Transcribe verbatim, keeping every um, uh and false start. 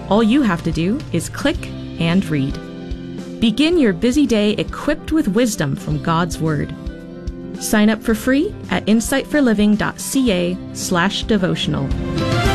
All you have to do is click and read. Begin your busy day equipped with wisdom from God's Word. Sign up for free at insight for living dot c a slash devotional.